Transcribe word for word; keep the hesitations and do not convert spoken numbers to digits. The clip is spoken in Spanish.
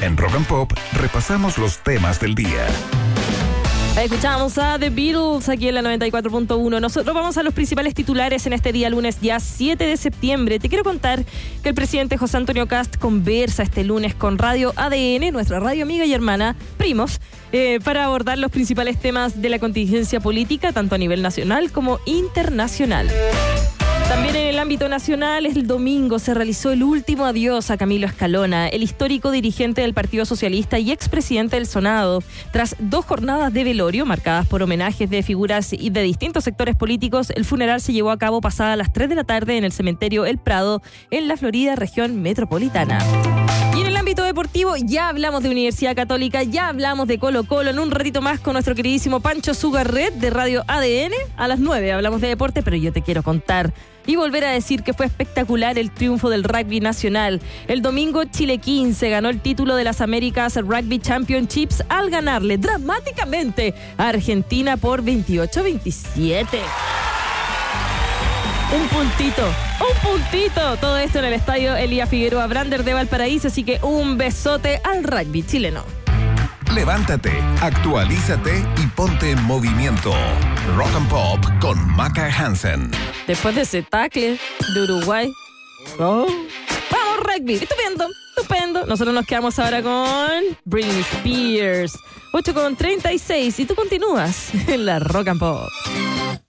En Rock and Pop repasamos los temas del día. Escuchamos a The Beatles aquí en la noventa y cuatro punto uno. Nosotros vamos a los principales titulares en este día lunes, ya siete de septiembre. Te quiero contar que el presidente José Antonio Kast conversa este lunes con Radio A D N, nuestra radio amiga y hermana, Primos, eh, para abordar los principales temas de la contingencia política, tanto a nivel nacional como internacional. También en el ámbito nacional, el domingo se realizó el último adiós a Camilo Escalona, el histórico dirigente del Partido Socialista y expresidente del Senado. Tras dos jornadas de velorio marcadas por homenajes de figuras y de distintos sectores políticos, el funeral se llevó a cabo pasada las tres de la tarde en el cementerio El Prado, en la Florida, región metropolitana. Y en el ámbito deportivo ya hablamos de Universidad Católica, ya hablamos de Colo Colo. En un ratito más con nuestro queridísimo Pancho Sugarret de Radio A D N. A las nueve hablamos de deporte, pero yo te quiero contar y volver a decir que fue espectacular el triunfo del rugby nacional. El domingo Chile quince ganó el título de las Américas Rugby Championships al ganarle dramáticamente a Argentina por veintiocho a veintisiete. Un puntito, un puntito. Todo esto en el estadio Elías Figueroa Brander de Valparaíso, así que un besote al rugby chileno. Levántate, actualízate y ponte en movimiento. Rock and Pop con Maca Hansen. Después de ese tackle de Uruguay. Oh. Vamos, rugby. Estupendo, estupendo. Nosotros nos quedamos ahora con Britney Spears. ocho con treinta y seis. Y tú continúas en la Rock and Pop.